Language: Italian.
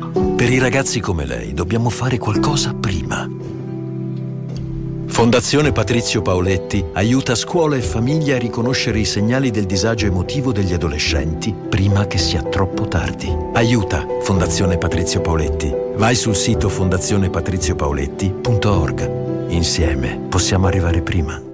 Per i ragazzi come lei dobbiamo fare qualcosa prima. Fondazione Patrizio Paoletti aiuta scuola e famiglia a riconoscere i segnali del disagio emotivo degli adolescenti prima che sia troppo tardi. Aiuta Fondazione Patrizio Paoletti. Vai sul sito fondazionepatriziopaoletti.org. Insieme possiamo arrivare prima.